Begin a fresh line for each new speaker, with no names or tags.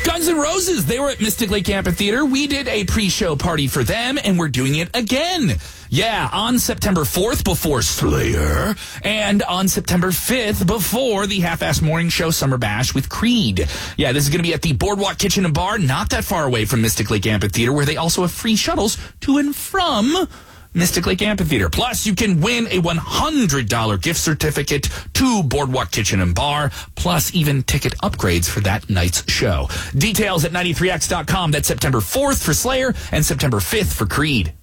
Guns N' Roses, they were at Mystic Lake Amphitheater. We did a pre-show party for them, and we're doing it again. Yeah, on September 4th before Slayer, and on September 5th before the Half-Ass Morning Show Summer Bash with Creed. Yeah, this is going to be at the Boardwalk Kitchen and Bar, not that far away from Mystic Lake Amphitheater, where they also have free shuttles to and from Mystic Lake Amphitheater. Plus, you can win a $100 gift certificate to Boardwalk Kitchen and Bar, plus even ticket upgrades for that night's show. Details at 93x.com. That's September 4th for Slayer and September 5th for Creed.